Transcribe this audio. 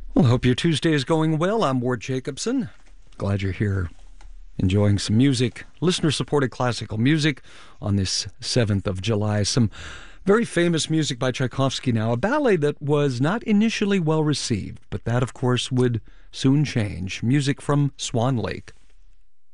Well, hope your Tuesday is going well. I'm Ward Jacobson. Glad you're here enjoying some music, listener-supported classical music on this 7th of July. Some very famous music by Tchaikovsky now, a ballet that was not initially well received, but that, of course, would soon change. Music from Swan Lake.